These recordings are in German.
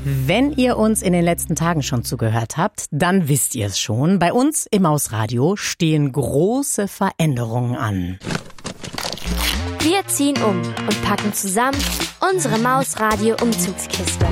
Wenn ihr uns in den letzten Tagen schon zugehört habt, dann wisst ihr es schon. Bei uns im Mausradio stehen große Veränderungen an. Wir ziehen um und packen zusammen unsere Mausradio-Umzugskiste.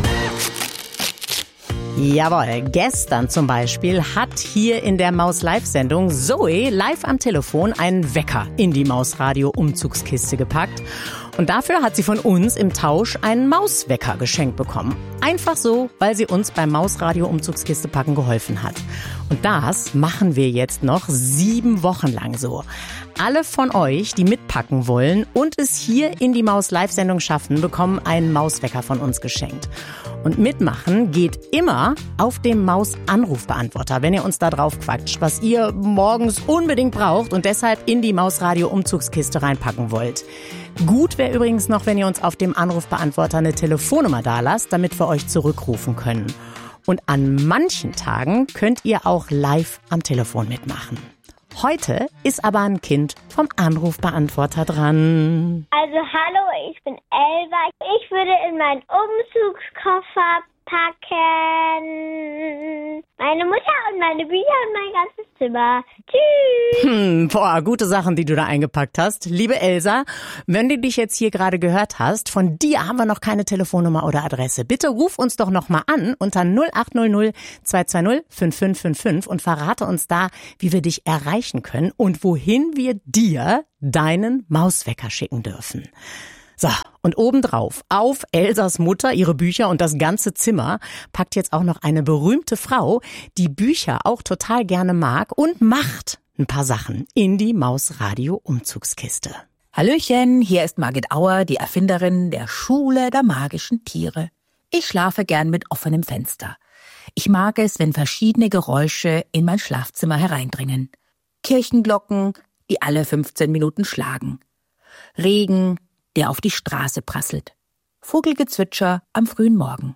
Jawohl, gestern zum Beispiel hat hier in der Maus-Live-Sendung Zoe live am Telefon einen Wecker in die Mausradio-Umzugskiste gepackt. Und dafür hat sie von uns im Tausch einen Mauswecker geschenkt bekommen. Einfach so, weil sie uns beim Mausradio-Umzugskiste packen geholfen hat. Und das machen wir jetzt noch 7 Wochen lang so. Alle von euch, die mitpacken wollen und es hier in die Maus-Live-Sendung schaffen, bekommen einen Mauswecker von uns geschenkt. Und mitmachen geht immer auf dem Maus-Anrufbeantworter, wenn ihr uns da drauf quatscht, was ihr morgens unbedingt braucht und deshalb in die Mausradio-Umzugskiste reinpacken wollt. Gut wäre übrigens noch, wenn ihr uns auf dem Anrufbeantworter eine Telefonnummer dalasst, damit wir euch zurückrufen können. Und an manchen Tagen könnt ihr auch live am Telefon mitmachen. Heute ist aber ein Kind vom Anrufbeantworter dran. Also hallo, ich bin Elva. Ich würde in meinen Umzugskoffer packen meine Mutter und meine Bücher und mein ganzes Zimmer. Tschüss. Gute Sachen, die du da eingepackt hast. Liebe Elsa, wenn du dich jetzt hier gerade gehört hast, von dir haben wir noch keine Telefonnummer oder Adresse. Bitte ruf uns doch noch mal an unter 0800 220 5555 und verrate uns da, wie wir dich erreichen können und wohin wir dir deinen Mauswecker schicken dürfen. So, und obendrauf, auf Elsas Mutter, ihre Bücher und das ganze Zimmer, packt jetzt auch noch eine berühmte Frau, die Bücher auch total gerne mag und macht ein paar Sachen in die Mausradio-Umzugskiste. Hallöchen, hier ist Margit Auer, die Erfinderin der Schule der magischen Tiere. Ich schlafe gern mit offenem Fenster. Ich mag es, wenn verschiedene Geräusche in mein Schlafzimmer hereindringen. Kirchenglocken, die alle 15 Minuten schlagen. Regen, der auf die Straße prasselt. Vogelgezwitscher am frühen Morgen.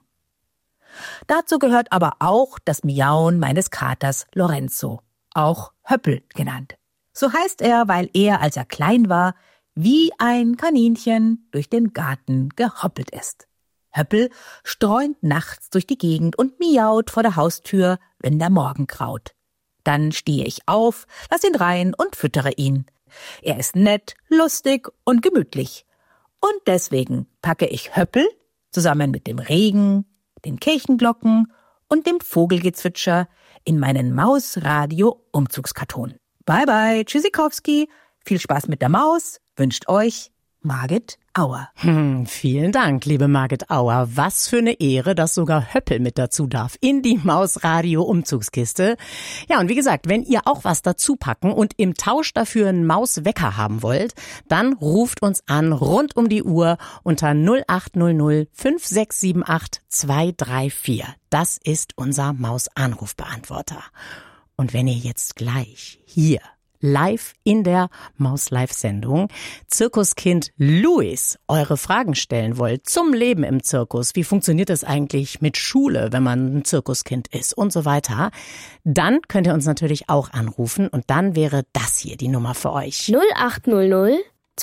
Dazu gehört aber auch das Miauen meines Katers Lorenzo, auch Höppel genannt. So heißt er, weil er, als er klein war, wie ein Kaninchen durch den Garten gehoppelt ist. Höppel streunt nachts durch die Gegend und miaut vor der Haustür, wenn der Morgen graut. Dann stehe ich auf, lass ihn rein und füttere ihn. Er ist nett, lustig und gemütlich. Und deswegen packe ich Höppel zusammen mit dem Regen, den Kirchenglocken und dem Vogelgezwitscher in meinen Mausradio-Umzugskarton. Bye bye, Tschüssikowski, viel Spaß mit der Maus, wünscht euch Margit Auer. Vielen Dank, liebe Margit Auer. Was für eine Ehre, dass sogar Höppel mit dazu darf in die Mausradio-Umzugskiste. Ja, und wie gesagt, wenn ihr auch was dazu packen und im Tausch dafür einen Mauswecker haben wollt, dann ruft uns an rund um die Uhr unter 0800 5678 234. Das ist unser Maus-Anrufbeantworter. Und wenn ihr jetzt gleich hier live in der Maus-Live-Sendung Zirkuskind Louis eure Fragen stellen wollt zum Leben im Zirkus. Wie funktioniert es eigentlich mit Schule, wenn man ein Zirkuskind ist und so weiter? Dann könnt ihr uns natürlich auch anrufen und dann wäre das hier die Nummer für euch. 0800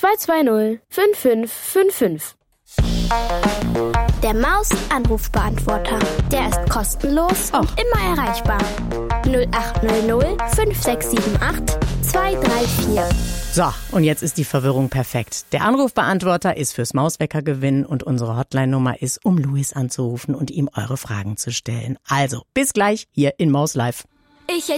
220 5555. Der Maus-Anrufbeantworter. Der ist kostenlos und immer erreichbar. 0800 5678 234. So, und jetzt ist die Verwirrung perfekt. Der Anrufbeantworter ist fürs Mauswecker-Gewinn und unsere Hotline-Nummer ist, um Louis anzurufen und ihm eure Fragen zu stellen. Also, bis gleich hier in Maus Live. Ich